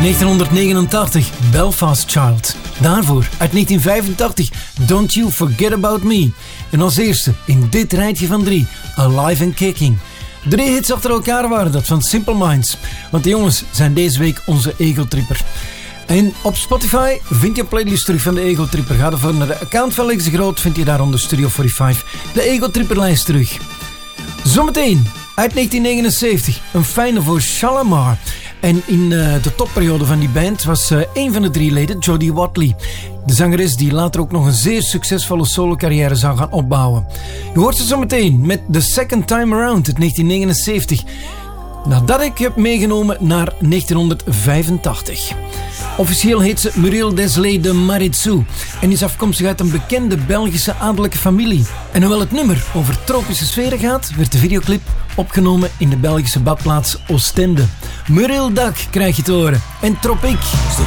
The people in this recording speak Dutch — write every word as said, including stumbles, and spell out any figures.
negentienhonderdnegenentachtig, Belfast Child. Daarvoor, uit negentien vijfentachtig, Don't You Forget About Me. En als eerste, in dit rijtje van drie, Alive and Kicking. Drie hits achter elkaar waren dat van Simple Minds. Want de jongens zijn deze week onze Ego Tripper. En op Spotify vind je een playlist terug van de Ego Tripper. Ga ervoor naar de account van Lex de Groot, vind je daar onder Studio vijfenveertig de Ego Tripper lijst terug. Zometeen, uit negentien negenenzeventig, een fijne voor Shalamar. En in uh, de topperiode van die band was uh, een van de drie leden, Jodie Watley. De zangeres die later ook nog een zeer succesvolle solo-carrière zou gaan opbouwen. Je hoort ze zometeen met The Second Time Around uit negentien negenenzeventig. Nadat ik heb meegenomen naar negentienhonderdvijfentachtig. Officieel heet ze Muriel Desley de Maritsu en is afkomstig uit een bekende Belgische adellijke familie. En hoewel het nummer over tropische sferen gaat, werd de videoclip opgenomen in de Belgische badplaats Oostende. Muriel Dak krijg je te horen en Tropiek.